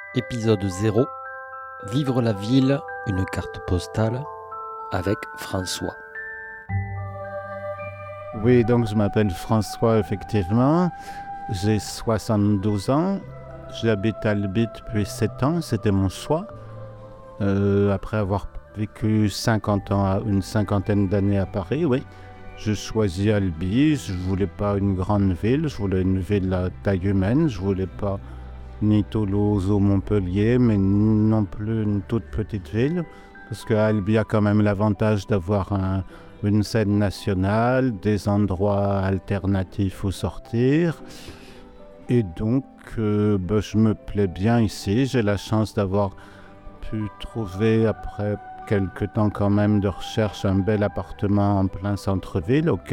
Épisode 0. Vivre la ville, une carte postale, avec François. Oui, donc je m'appelle François, effectivement. J'ai 72 ans. J'habite à Albi depuis 7 ans, c'était mon choix. Après avoir vécu 50 ans, une cinquantaine d'années à Paris, oui. Je choisis Albi, je voulais pas une grande ville, je voulais une ville à taille humaine, je voulais pas ni Toulouse ou Montpellier, mais non plus une toute petite ville, parce qu'Albi a quand même l'avantage d'avoir une scène nationale, des endroits alternatifs où sortir, et donc je me plais bien ici. J'ai la chance d'avoir pu trouver, après quelques temps quand même de recherche, un bel appartement en plein centre-ville,